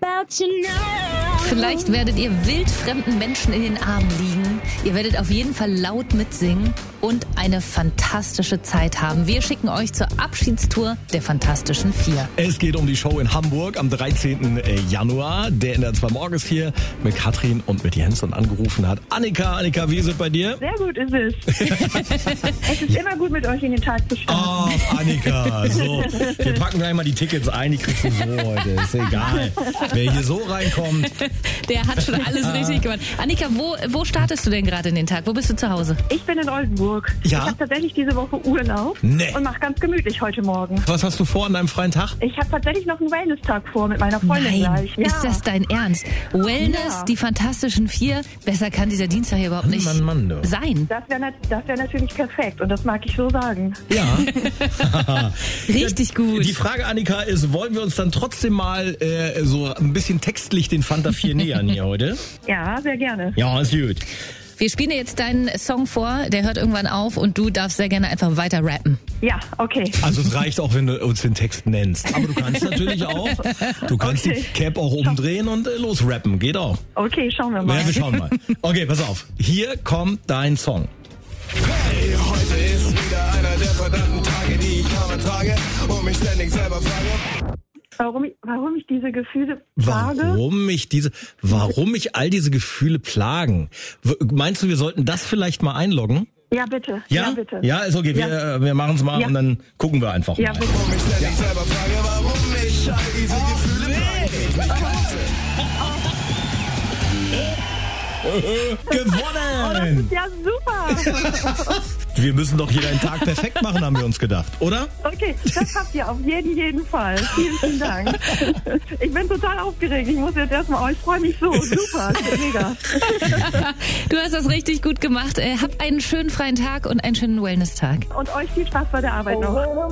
Vielleicht werdet ihr wildfremden Menschen in den Armen liegen. Ihr werdet auf jeden Fall laut mitsingen und eine fantastische Zeit haben. Wir schicken euch zur Abschiedstour der Fantastischen Vier. Es geht um die Show in Hamburg am 13. Januar. Der in der 2 morgens hier mit Katrin und mit Jens und angerufen hat. Annika, wie ist es bei dir? Sehr gut ist es. Es ist immer gut, mit euch in den Tag zu starten. Oh, Annika, so. Wir packen gleich mal die Tickets ein, die kriegst du so heute. Ist egal. Wer hier so reinkommt. Der hat schon alles richtig gemacht. Annika, wo startest du denn gerade in den Tag? Wo bist du zu Hause? Ich bin in Oldenburg. Ja? Ich habe tatsächlich diese Woche Urlaub und mache ganz gemütlich heute Morgen. Was hast du vor an deinem freien Tag? Ich habe tatsächlich noch einen Wellness-Tag vor mit meiner Freundin gleich. Ja. Ist das dein Ernst? Wellness, die Fantastischen Vier, besser kann dieser Dienstag hier überhaupt nicht sein. Das wär natürlich perfekt und das mag ich so sagen. Ja. Richtig gut. Die Frage, Annika, ist, wollen wir uns dann trotzdem mal so ein bisschen textlich den Fanta 4 nähern hier heute? Ja, sehr gerne. Ja, ist gut. Wir spielen dir jetzt deinen Song vor, der hört irgendwann auf und du darfst sehr gerne einfach weiter rappen. Ja, okay. Also es reicht auch, wenn du uns den Text nennst. Aber du kannst natürlich auch, die Cap auch umdrehen und losrappen. Geht auch. Okay, schauen wir mal. Ja, wir schauen mal. Okay, pass auf. Hier kommt dein Song. Hey, heute ist wieder einer der verdammten Tage, die ich kaum ertrage und mich ständig selber frage. Warum ich diese Gefühle plage? Warum mich all diese Gefühle plagen? Meinst du, wir sollten das vielleicht mal einloggen? Ja, bitte. Ja, bitte. Ja, ist okay. Wir machen es mal und dann gucken wir einfach mal. Ja, bitte. Und mich ständig selber frage, warum mich all diese Gefühle plagen. Gewonnen! Ja, super. Wir müssen doch hier einen Tag perfekt machen, haben wir uns gedacht, oder? Okay, das habt ihr auf jeden Fall. Vielen Dank. Ich bin total aufgeregt. Ich muss jetzt erstmal, ich freue mich so. Super, mega. Du hast das richtig gut gemacht. Hab einen schönen freien Tag und einen schönen Wellness-Tag. Und euch viel Spaß bei der Arbeit noch.